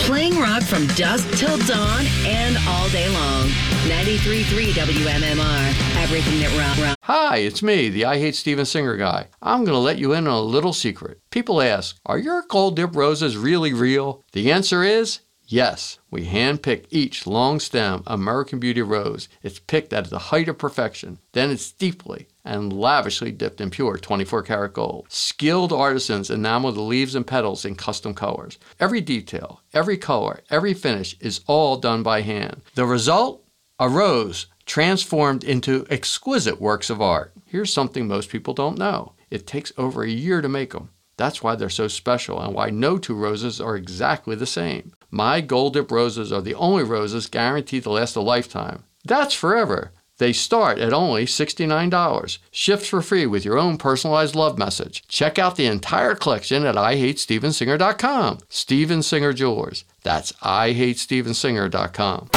Playing rock from dusk till dawn and all day long. 93.3 WMMR. Everything that rock. Hi, it's me, the I Hate Steven Singer guy. I'm going to let you in on a little secret. People ask, are your gold dip roses really real? The answer is yes. We hand-pick each long-stem American Beauty rose. It's picked at the height of perfection. Then it's deeply and lavishly dipped in pure 24-karat gold. Skilled artisans enamel the leaves and petals in custom colors. Every detail, every color, every finish is all done by hand. The result? A rose transformed into exquisite works of art. Here's something most people don't know. It takes over a year to make them. That's why they're so special and why no two roses are exactly the same. My Gold Dip roses are the only roses guaranteed to last a lifetime. That's forever. They start at only $69. Shipped for free with your own personalized love message. Check out the entire collection at IHateStevenSinger.com. Steven Singer Jewelers. That's IHateStevenSinger.com.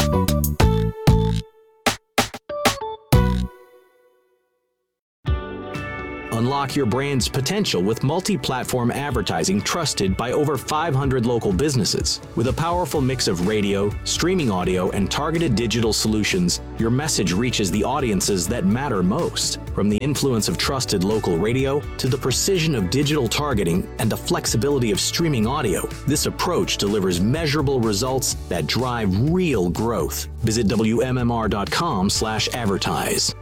Unlock your brand's potential with multi-platform advertising trusted by over 500 local businesses. With a powerful mix of radio, streaming audio, and targeted digital solutions, your message reaches the audiences that matter most. From the influence of trusted local radio to the precision of digital targeting and the flexibility of streaming audio, this approach delivers measurable results that drive real growth. Visit WMMR.com/advertise.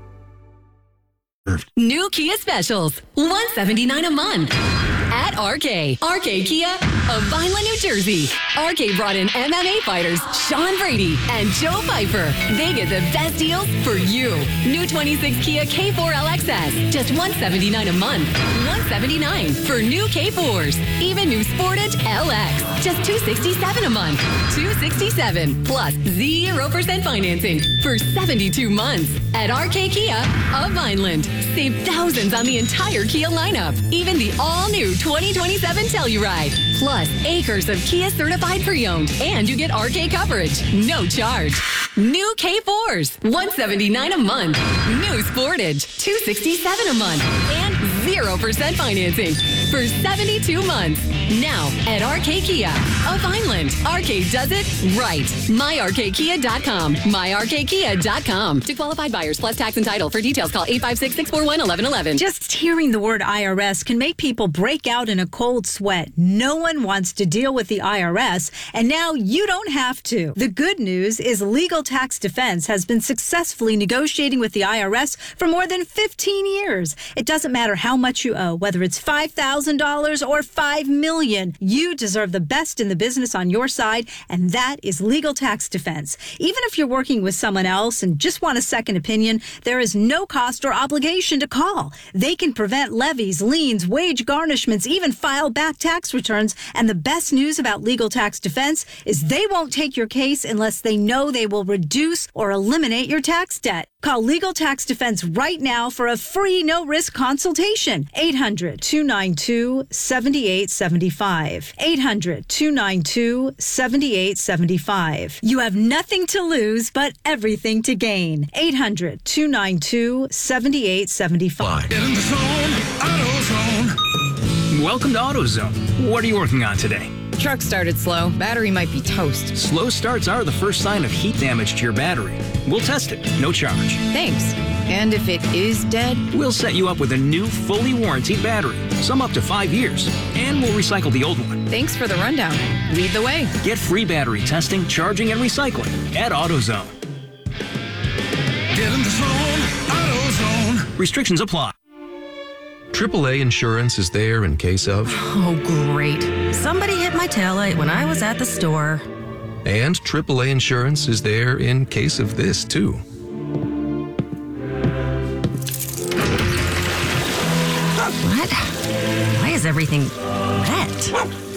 New Kia specials, $179 a month at RK. RK Kia of Vineland, New Jersey. RK brought in MMA fighters Sean Brady and Joe Piper. They get the best deals for you. New 26 Kia K4 LXS, just $179 a month. $179 for new K4s. Even new Sportage LX, just $267 a month. $267 plus 0% financing for 72 months at RK Kia of Vineland. Save thousands on the entire Kia lineup, even the all-new 2027 Telluride. Plus, acres of Kia certified pre-owned, and you get RK coverage, no charge. New K4s, $179 a month. New Sportage, $267 a month, and 0% financing for 72 months. Now at RK Kia of Vineland. RK does it right. MyRKKia.com. MyRKKia.com. To qualified buyers plus tax and title. For details, call 856-641-1111. Just hearing the word IRS can make people break out in a cold sweat. No one wants to deal with the IRS, and now you don't have to. The good news is Legal Tax Defense has been successfully negotiating with the IRS for more than 15 years. It doesn't matter how much you owe, whether it's $5,000 or $5 million. You deserve the best in the business on your side, and that is Legal Tax Defense. Even if you're working with someone else and just want a second opinion, there is no cost or obligation to call. They can prevent levies, liens, wage garnishments, even file back tax returns. And the best news about Legal Tax Defense is they won't take your case unless they know they will reduce or eliminate your tax debt. Call Legal Tax Defense right now for a free no-risk consultation. 800-292-7875. 800-292-7875. You have nothing to lose, but everything to gain. 800-292-7875. Get in the zone, AutoZone. Welcome to AutoZone. What are you working on today? Truck started slow. Battery might be toast. Slow starts are the first sign of heat damage to your battery. We'll test it, no charge. Thanks. And if it is dead? We'll set you up with a new, fully warranted battery, some up to 5 years, and we'll recycle the old one. Thanks for the rundown. Lead the way. Get free battery testing, charging, and recycling at AutoZone. Get in the zone, AutoZone. Restrictions apply. AAA Insurance is there in case of... Oh, great. Somebody hit my taillight when I was at the store. And AAA Insurance is there in case of this, too. What? Why is everything wet?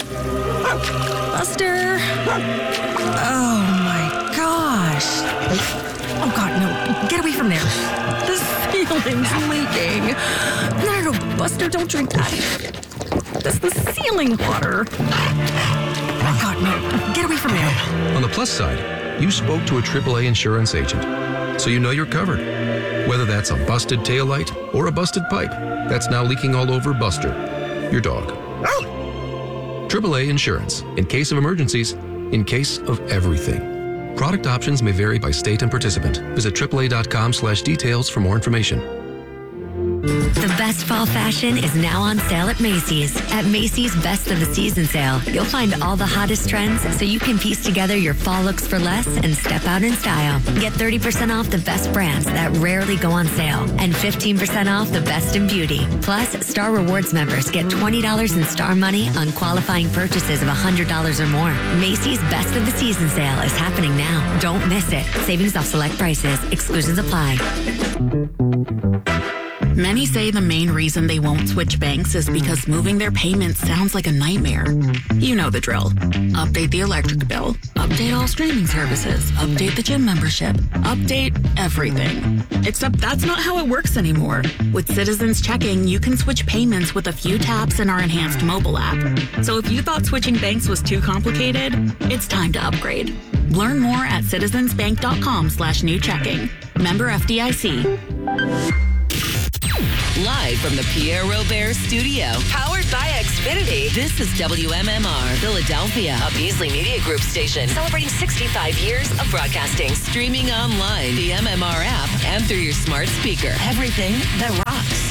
Buster! Oh, my gosh. Oh, God, no. Get away from there. The ceiling's leaking. No, Buster, don't drink that. That's the ceiling water. Oh, God, no. Get away from there. On the plus side, you spoke to a AAA insurance agent, so you know you're covered. Whether that's a busted taillight or a busted pipe that's now leaking all over Buster, your dog. AAA Insurance. In case of emergencies, in case of everything. Product options may vary by state and participant. Visit AAA.com/details for more information. The best fall fashion is now on sale at Macy's. At Macy's Best of the Season sale, you'll find all the hottest trends so you can piece together your fall looks for less and step out in style. Get 30% off the best brands that rarely go on sale and 15% off the best in beauty. Plus, Star Rewards members get $20 in Star Money on qualifying purchases of $100 or more. Macy's Best of the Season sale is happening now. Don't miss it. Savings off select prices. Exclusions apply. Many say the main reason they won't switch banks is because moving their payments sounds like a nightmare. You know the drill. Update the electric bill, update all streaming services, update the gym membership, update everything. Except that's not how it works anymore. With Citizens Checking, you can switch payments with a few taps in our enhanced mobile app. So if you thought switching banks was too complicated, it's time to upgrade. Learn more at citizensbank.com/new checking. Member FDIC. Live from the Pierre Robert Studio. Powered by Xfinity. This is WMMR, Philadelphia, a Beasley Media Group station. Celebrating 65 years of broadcasting. Streaming online, the MMR app, and through your smart speaker. Everything that rocks.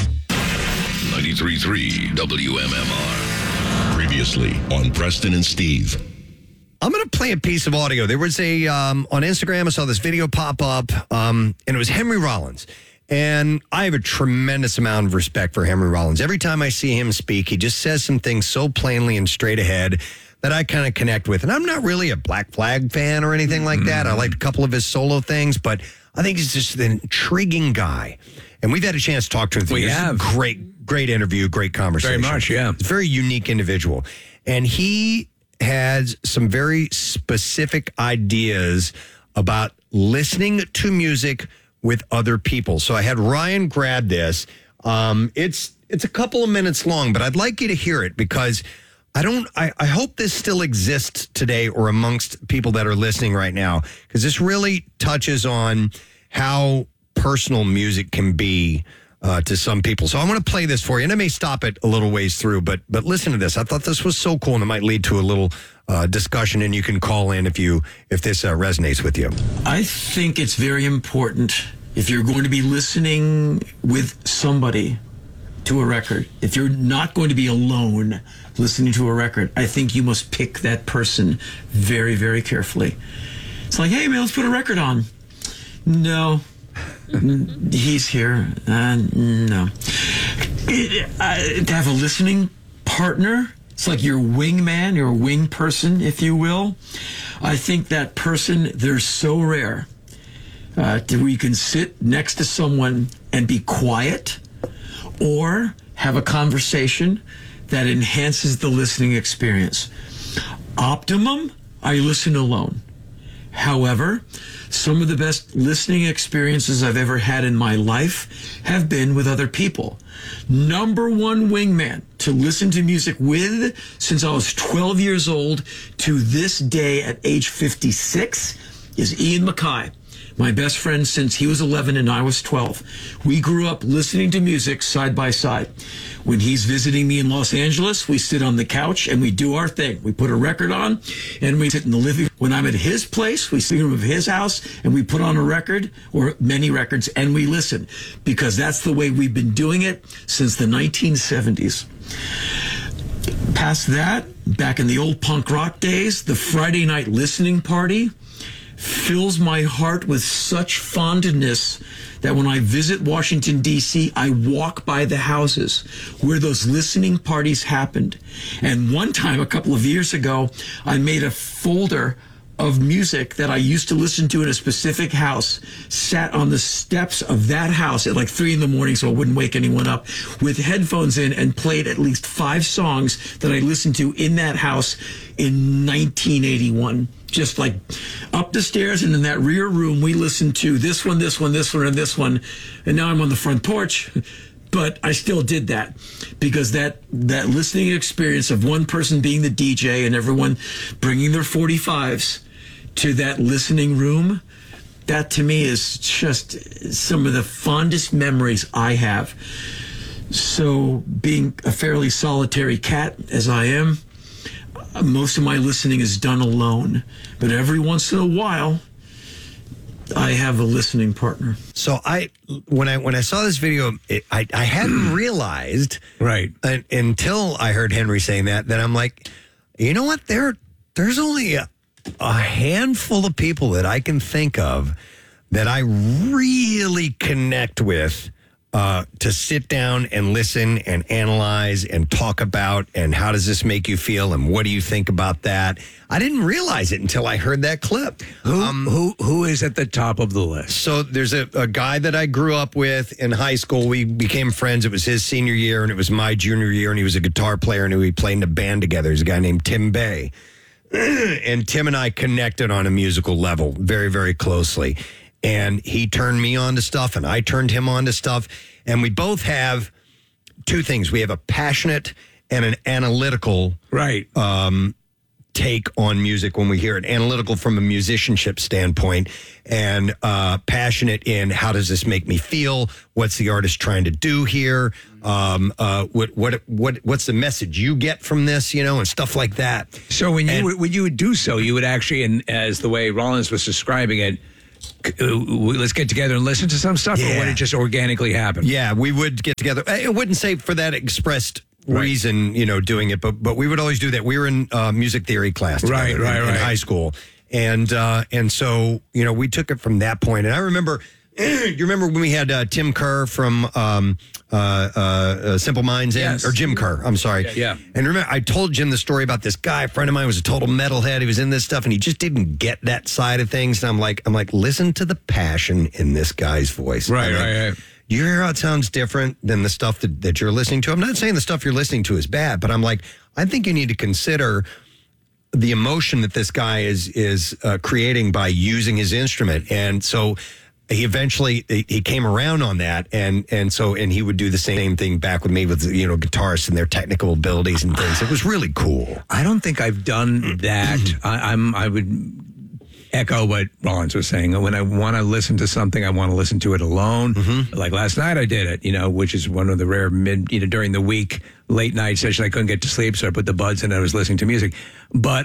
93.3 WMMR. Previously on Preston and Steve. I'm going to play a piece of audio. There was on Instagram, I saw this video pop up, and it was Henry Rollins. And I have a tremendous amount of respect for Henry Rollins. Every time I see him speak, he just says some things so plainly and straight ahead that I kind of connect with. And I'm not really a Black Flag fan or anything like that. I liked a couple of his solo things, but I think he's just an intriguing guy. And we've had a chance to talk to him. We have. Great interview, great conversation. Very much, yeah. He's a very unique individual. And he has some very specific ideas about listening to music with other people. So I had Ryan grab this. It's a couple of minutes long, but I'd like you to hear it because I hope this still exists today or amongst people that are listening right now, because this really touches on how personal music can be to some people. So I want to play this for you, and I may stop it a little ways through, but listen to this. I thought this was so cool, and it might lead to a little discussion, and you can call in if this resonates with you. I think it's very important if you're going to be listening with somebody to a record, if you're not going to be alone listening to a record, I think you must pick that person very, very carefully. It's like, hey, man, let's put a record on. No. He's here. No. To have a listening partner, it's like your wingman, your wing person, if you will. I think that person, they're so rare. Where you can sit next to someone and be quiet or have a conversation that enhances the listening experience. Optimum, I listen alone. However, some of the best listening experiences I've ever had in my life have been with other people. Number one wingman to listen to music with since I was 12 years old to this day at age 56 is Ian MacKaye. My best friend since he was 11 and I was 12. We grew up listening to music side by side. When he's visiting me in Los Angeles, we sit on the couch and we do our thing. We put a record on and we sit in the living room. When I'm at his place, we sit in the room of his house and we put on a record or many records and we listen, because that's the way we've been doing it since the 1970s. Past that, back in the old punk rock days, the Friday night listening party fills my heart with such fondness that when I visit Washington, D.C., I walk by the houses where those listening parties happened. And one time, a couple of years ago, I made a folder of music that I used to listen to in a specific house, sat on the steps of that house at like 3 a.m. so I wouldn't wake anyone up, with headphones in, and played at least 5 songs that I listened to in that house in 1981. Just like up the stairs and in that rear room, we listened to this one, this one, this one, and this one. And now I'm on the front porch. But I still did that because that listening experience of one person being the DJ and everyone bringing their 45s to that listening room, that to me is just some of the fondest memories I have. So being a fairly solitary cat as I am, most of my listening is done alone, but every once in a while, I have a listening partner. So when I saw this video, I hadn't realized until I heard Henry saying that I'm like, you know what? There's only a handful of people that I can think of that I really connect with to sit down and listen and analyze and talk about, and how does this make you feel, and what do you think about that? I didn't realize it until I heard that clip. Who is at the top of the list? So there's a guy that I grew up with in high school. We became friends. It was his senior year and it was my junior year, and he was a guitar player and we played in a band together. There's a guy named Tim Bay. And Tim and I connected on a musical level very, very closely. And he turned me on to stuff and I turned him on to stuff. And we both have two things. We have a passionate and an analytical take on music when we hear it. Analytical from a musicianship standpoint, and passionate in how does this make me feel? What's the artist trying to do here? What's the message you get from this? And stuff like that. So when you would do so, you would actually, and as the way Rollins was describing it, let's get together and listen to some stuff, or would it just organically happen? Yeah, we would get together. I wouldn't say for that expressed reason, doing it, but we would always do that. We were in music theory class together in high school, and so we took it from that point. And I remember, you remember when we had Tim Kerr from Simple Minds, or Jim Kerr? I'm sorry. Yeah. And remember, I told Jim the story about this guy, a friend of mine, was a total metalhead. He was in this stuff, and he just didn't get that side of things. And I'm like, listen to the passion in this guy's voice. Right. You hear how it sounds different than the stuff that you're listening to. I'm not saying the stuff you're listening to is bad, but I'm like, I think you need to consider the emotion that this guy is creating by using his instrument. And so he eventually he came around on that, and he would do the same thing back with me with guitarists and their technical abilities and things. It was really cool. I don't think I've done that. I would echo what Rollins was saying. When I want to listen to something, I want to listen to it alone. Like last night I did it, which is one of the rare during the week late night session. I couldn't get to sleep, so I put the buds in and I was listening to music. But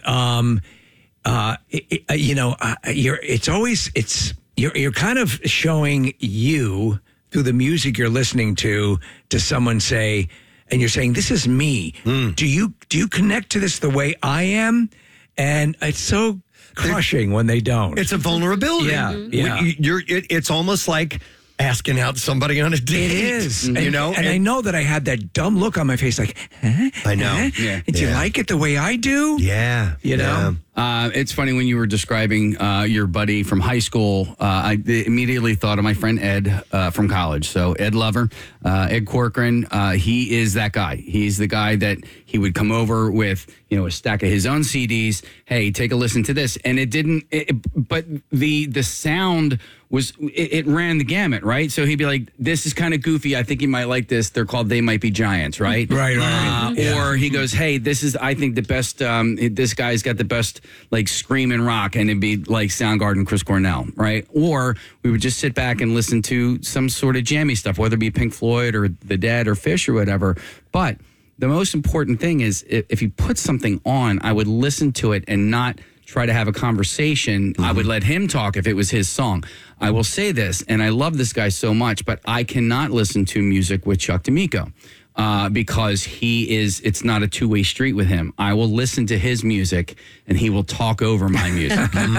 you're kind of showing you through the music you're listening to someone say, and you're saying, this is me. Do you connect to this the way I am? And it's so crushing when they don't. It's a vulnerability. Yeah. It's almost like asking out somebody on a date. It is. And I know that I had that dumb look on my face, like, huh? I know. Yeah. Do you like it the way I do? Yeah. You know? It's funny when you were describing your buddy from high school. I immediately thought of my friend Ed from college. So Ed Lover, Ed Corcoran, he is that guy. He's the guy that he would come over with, a stack of his own CDs. Hey, take a listen to this, and but the sound was it ran the gamut, right? So he'd be like, "This is kind of goofy. I think you might like this. They're called They Might Be Giants, right?" Right. Or he goes, "Hey, this is I think the best. This guy's got the best." Like screaming rock, and it'd be like Soundgarden, Chris Cornell, right? Or we would just sit back and listen to some sort of jammy stuff, whether it be Pink Floyd or The Dead or Fish or whatever. But the most important thing is if you put something on, I would listen to it and not try to have a conversation. I would let him talk if it was his song. I will say this, and I love this guy so much, but I cannot listen to music with Chuck D'Amico. Because it's not a two-way street with him. I will listen to his music and he will talk over my music. And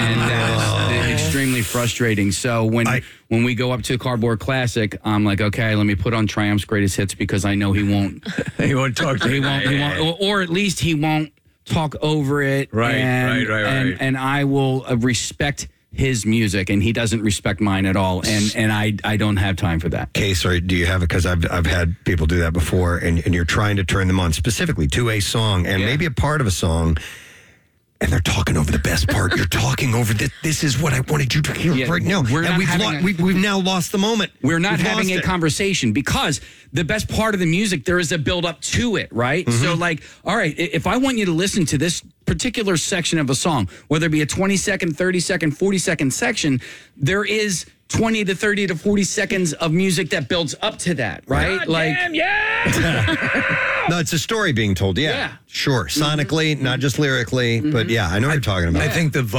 that is extremely frustrating. So when we go up to Cardboard Classic, I'm like, okay, let me put on Triumph's Greatest Hits because I know he won't. He won't talk to he won't, or at least he won't talk over it. Right. And I will respect his music, and he doesn't respect mine at all, and I don't have time for that. Okay, sorry, do you have it? Because I've had people do that before, and you're trying to turn them on specifically to a song, and maybe a part of a song, and they're talking over the best part. You're talking over this. This is what I wanted you to hear right now. We've now lost the moment. We're not having a conversation because the best part of the music, there is a build up to it, right? So like, all right, if I want you to listen to this particular section of a song, whether it be a 20-second, 30-second, 40-second section, there is 20 to 30 to 40 seconds of music that builds up to that, right? God damn, yeah! No, it's a story being told. Yeah. Sure. Sonically, not just lyrically, but yeah, I know what you're talking about. I think the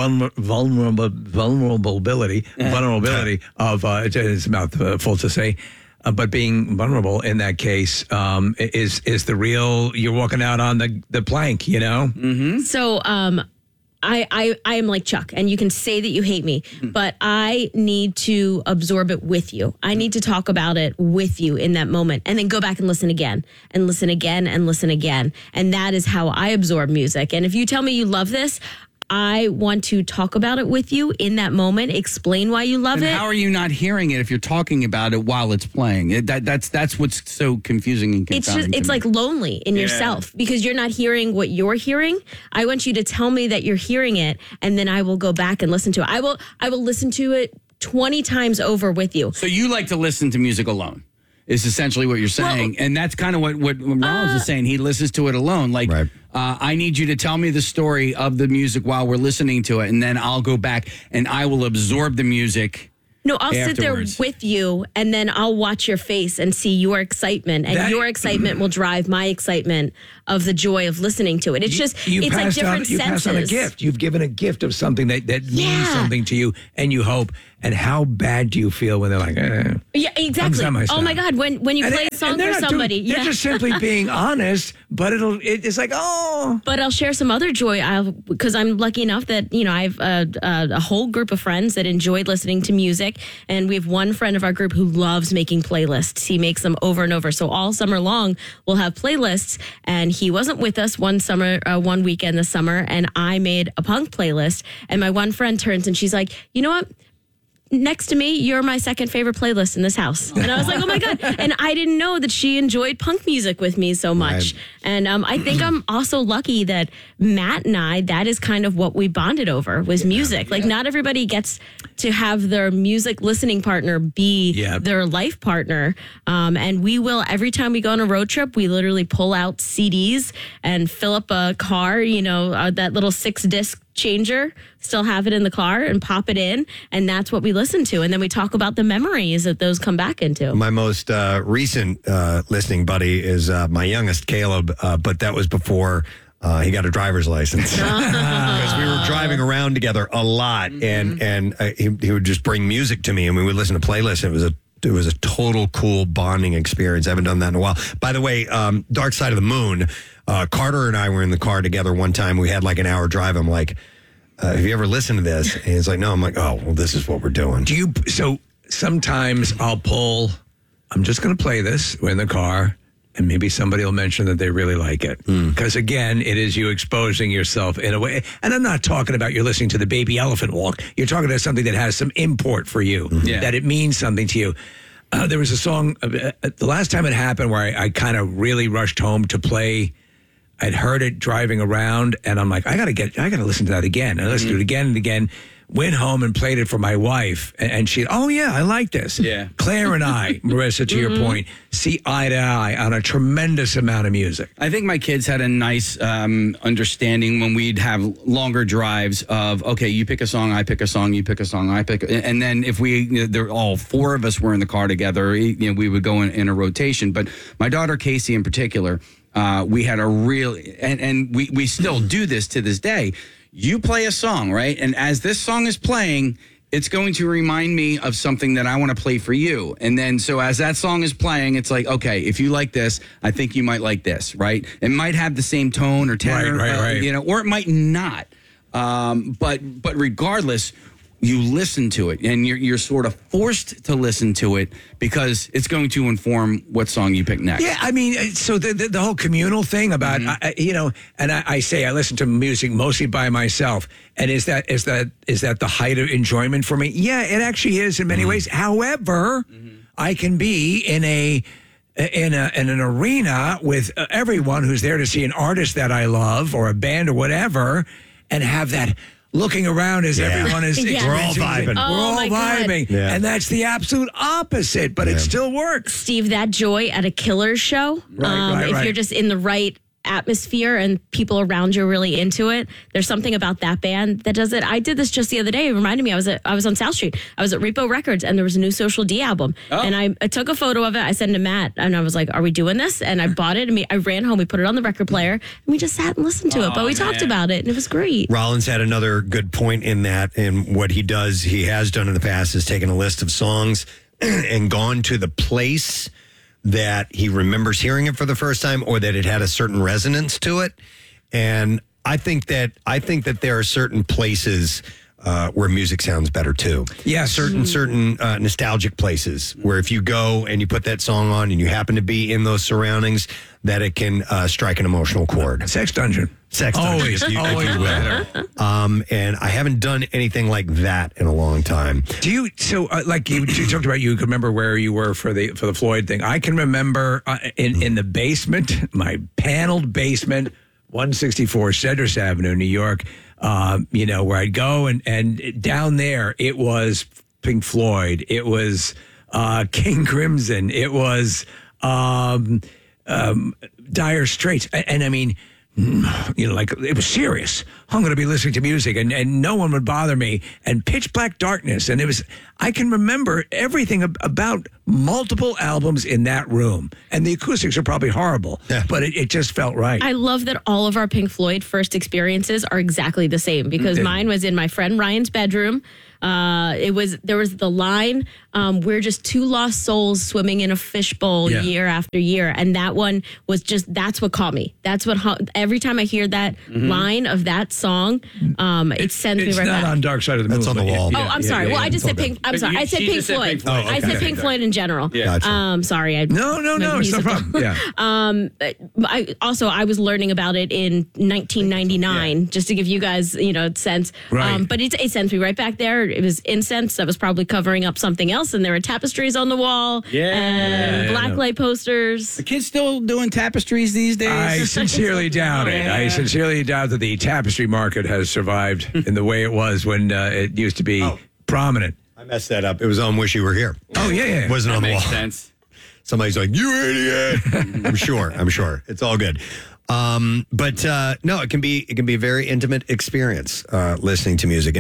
vulnerability of it's a mouthful to say, but being vulnerable in that case is the real. You're walking out on the plank, you know. Mm-hmm. So I am like Chuck, and you can say that you hate me, but I need to absorb it with you. I need to talk about it with you in that moment, and then go back and listen again, and listen again, and listen again. And that is how I absorb music. And if you tell me you love this, I want to talk about it with you in that moment, explain why you love And it. how are you not hearing it if you're talking about it while it's playing? That's what's so confusing and confounding. It's like lonely in yourself because you're not hearing what you're hearing. I want you to tell me that you're hearing it, and then I will go back and listen to it. I will listen to it 20 times over with you. So you like to listen to music alone, is essentially what you're saying. And that's kind of what Rollins is saying. He listens to it alone. Like, I need you to tell me the story of the music while we're listening to it, and then I'll go back and I will absorb the music. No, I'll afterwards. sit there with you, and then I'll watch your face and see your excitement, and your excitement will drive my excitement of the joy of listening to it. It's just, it's like different senses. You pass on a gift. You've given a gift of something that means something to you, and you hope. And how bad do you feel when they're like, yeah, exactly. Oh my God, when you play a song for somebody. They're just simply being honest, but it's like, oh. But I'll share some other joy because I'm lucky enough that, you know, I have a whole group of friends that enjoy listening to music. And we have one friend of our group who loves making playlists. He makes them over and over. So all summer long, we'll have playlists. And he wasn't with us one weekend this summer. And I made a punk playlist. And my one friend turns and she's like, you know what? Next to me, you're my second favorite playlist in this house. And I was like, oh my God. And I didn't know that she enjoyed punk music with me so much. Right. And I think I'm also lucky that Matt and I, that is kind of what we bonded over was music. Like not everybody gets to have their music listening partner be their life partner. And we will, every time we go on a road trip, we literally pull out CDs and fill up a car, you know, that little 6-disc changer, still have it in the car and pop it in, and that's what we listen to, and then we talk about the memories that those come back into. My most recent listening buddy is my youngest, Caleb, but that was before he got a driver's license because we were driving around together a lot, and he would just bring music to me, and we would listen to playlists. It was a total cool bonding experience. I haven't done that in a while. By the way, Dark Side of the Moon, Carter and I were in the car together one time. We had like an hour drive. I'm like, have you ever listened to this? And he's like, no. I'm like, oh, well, this is what we're doing. So sometimes I'm just going to play this. We're in the car, and maybe somebody will mention that they really like it. Because again, it is you exposing yourself in a way. And I'm not talking about you're listening to the Baby Elephant Walk. You're talking about something that has some import for you, that it means something to you. There was a song, the last time it happened, where I kind of really rushed home to play. I'd heard it driving around, and I'm like, I gotta listen to that again. And I listened to it again and again. Went home and played it for my wife, and she, oh yeah, I like this. Yeah. Claire and I, Marissa, to your point, see eye to eye on a tremendous amount of music. I think my kids had a nice understanding when we'd have longer drives of, okay, you pick a song, I pick a song, you pick a song, I pick, and then if all four of us were in the car together, you know, we would go in a rotation. But my daughter Casey in particular, we had a real, and we still do this to this day. You play a song, right? And as this song is playing, it's going to remind me of something that I want to play for you. And then, so as that song is playing, it's like, okay, if you like this, I think you might like this, right? It might have the same tone or tenor, right. You know, or it might not. But regardless, you listen to it, and you're sort of forced to listen to it because it's going to inform what song you pick next. Yeah, I mean, so the whole communal thing about, you know, and I say I listen to music mostly by myself, and is that the height of enjoyment for me? Yeah, it actually is in many ways. However, I can be in an arena with everyone who's there to see an artist that I love or a band or whatever, and have that looking around as everyone is we're all vibing. We're all vibing. Yeah. And that's the absolute opposite, but it still works. Steve, that joy at a Killers show, if you're just in the right atmosphere and people around you are really into it. There's something about that band that does it. I did this just the other day. It reminded me, I was on South Street. I was at Repo Records and there was a new Social D album. And I took a photo of it. I sent it to Matt and I was like, are we doing this? And I bought it and I ran home. We put it on the record player and we just sat and listened to it. But we talked about it and it was great. Rollins had another good point in that, and what he has done in the past is taken a list of songs and gone to the place that he remembers hearing it for the first time, or that it had a certain resonance to it. And I think that there are certain places where music sounds better too. Yeah, certain nostalgic places where if you go and you put that song on and you happen to be in those surroundings, that it can strike an emotional chord. Sex Dungeon. Always better. And I haven't done anything like that in a long time. Do you? So, like you talked about, you could remember where you were for the Floyd thing. I can remember in the basement, my paneled basement, 164 Cedars Avenue, New York. Where I'd go and down there it was Pink Floyd, it was King Crimson, it was Dire Straits, and I mean, like it was serious. I'm going to be listening to music, and no one would bother me. And Pitch Black Darkness, and I can remember everything about multiple albums in that room, and the acoustics are probably horrible, but it just felt right. I love that all of our Pink Floyd first experiences are exactly the same, because mine was in my friend Ryan's bedroom. There was the line, we're just two lost souls swimming in a fishbowl year after year. And that one was that's what caught me. That's what, every time I hear that line of that song, it sends me right back. It's not on Dark Side of the Moon. That's on the wall. I'm sorry. Well, I just said Pink. I'm sorry. I said Pink Floyd. I said Pink Floyd in general. Sorry. No, it's no problem. Yeah. I was learning about it in 1999, just to give you guys, a sense. Right. But it sends me right back there. It was incense that was probably covering up something else, and there were tapestries on the wall. And blacklight posters. The kids still doing tapestries these days? I sincerely doubt it. I sincerely doubt that the tapestry market has survived in the way it was when it used to be prominent. I messed that up. It was on Wish You Were Here. Oh, yeah. It wasn't on the wall. Makes sense. Somebody's like, you idiot. I'm sure. It's all good. But no, it can be a very intimate experience, listening to music.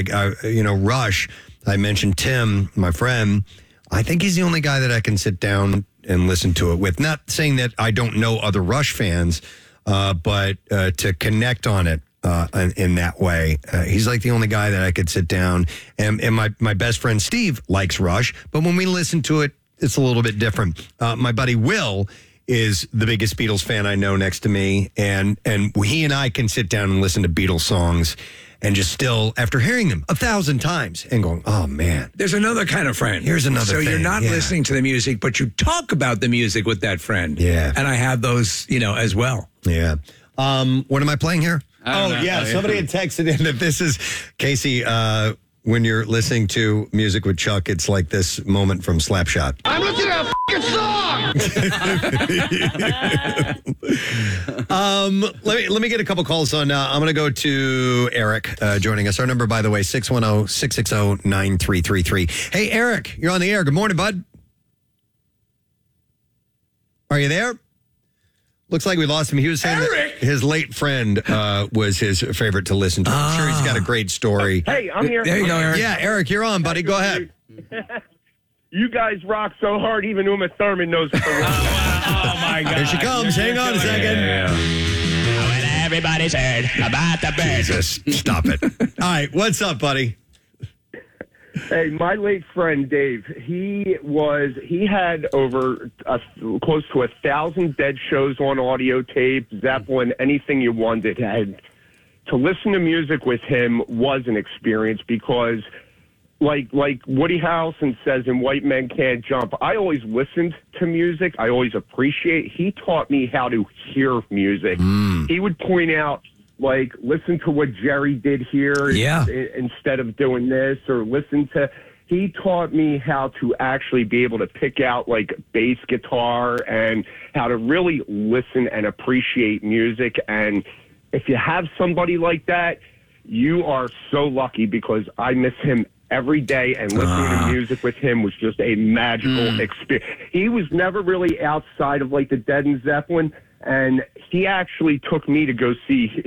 Rush, I mentioned Tim, my friend. I think he's the only guy that I can sit down and listen to it with. Not saying that I don't know other Rush fans, but to connect on it in that way. He's like the only guy that I could sit down. And my best friend Steve likes Rush, but when we listen to it, it's a little bit different. My buddy Will is the biggest Beatles fan I know next to me, and he and I can sit down and listen to Beatles songs and just still, after hearing them 1,000 times and going, oh man. There's another kind of friend. Here's another So thing. you're not listening to the music, but you talk about the music with that friend. Yeah. And I have those, as well. Yeah. What am I playing here? I don't know. Somebody had texted in that this is, Casey, when you're listening to music with Chuck, it's like this moment from Slapshot. I'm listening to a fucking song! Let me get a couple calls on. I'm going to go to Eric joining us. Our number, by the way, 610-660-9333. Hey, Eric, you're on the air. Good morning, bud. Are you there? Looks like we lost him. He was saying that his late friend was his favorite to listen to. I'm sure he's got a great story. Hey, I'm here. There you go, Eric. Yeah, Eric, you're on, buddy. Go ahead. You guys rock so hard, even Uma Thurman knows what the Oh, my God. Here she comes. Hang on a second. When everybody's heard about the birds. Jesus, stop it. All right, what's up, buddy? Hey, my late friend Dave, he had over close to 1,000 Dead shows on audio tape, Zeppelin, anything you wanted. And to listen to music with him was an experience because, like Woody Harrelson says in White Men Can't Jump, I always listened to music. I always appreciate. He taught me how to hear music. He would point out, like, listen to what Jerry did here instead of doing this, or he taught me how to actually be able to pick out, like, bass guitar and how to really listen and appreciate music. And if you have somebody like that, you are so lucky, because I miss him every day, and listening to music with him was just a magical experience. He was never really outside of, like, the Dead and Zeppelin. and he actually took me to go see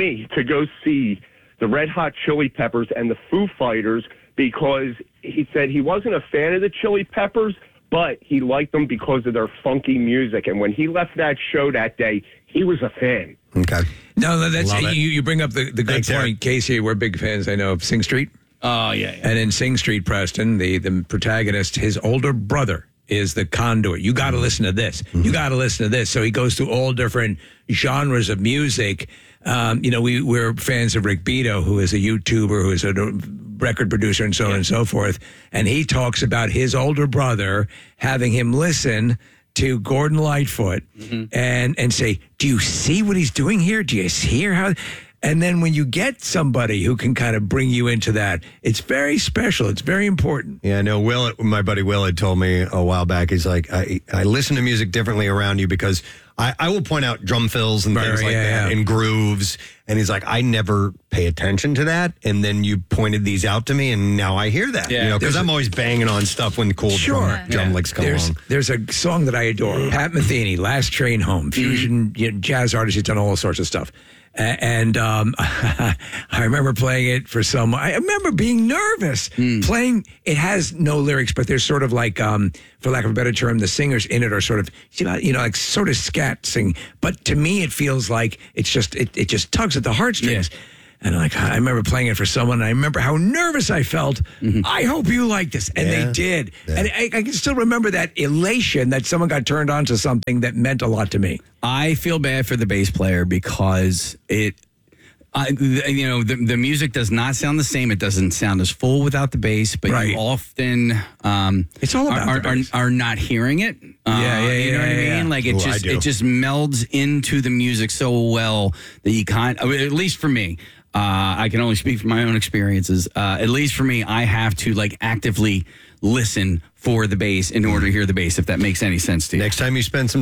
the Red Hot Chili Peppers and the Foo Fighters, because he said he wasn't a fan of the Chili Peppers, but he liked them because of their funky music. And when he left that show that day, he was a fan. Okay. No, that's you bring up the good point, Eric. Casey. We're big fans, I know, of Sing Street. Oh, yeah. And in Sing Street, Preston, the protagonist, his older brother is the conduit. You got to listen to this. You got to listen to this. So he goes through all different genres of music. We're fans of Rick Beato, who is a YouTuber, who is a record producer and so on and so forth. And he talks about his older brother having him listen to Gordon Lightfoot and say, do you see what he's doing here? Do you hear how... And then when you get somebody who can kind of bring you into that, it's very special. It's very important. Yeah, no, my buddy Will had told me a while back, he's like, I listen to music differently around you because I will point out drum fills and things like that and grooves. And he's like, I never pay attention to that. And then you pointed these out to me and now I hear that. Yeah. Because I'm always banging on stuff when cool drum licks come along. There's a song that I adore. Pat Metheny, Last Train Home, fusion jazz artist. He's done all sorts of stuff. And I remember playing it for someone. I remember being nervous playing. It has no lyrics, but there's sort of like, for lack of a better term, the singers in it are sort of, like sort of scat sing. But to me, it feels like it's just it just tugs at the heartstrings. Yeah. And I remember playing it for someone, and I remember how nervous I felt. I hope you like this. And they did. Yeah. And I can still remember that elation that someone got turned on to something that meant a lot to me. I feel bad for the bass player because the music does not sound the same. It doesn't sound as full without the bass, but you often it's all about are not hearing it. You know what I mean? Like it just melds into the music so well that you can't. At least for me. I can only speak from my own experiences. At least for me, I have to actively listen for the bass in order to hear the bass, if that makes any sense to you. Next time you spend some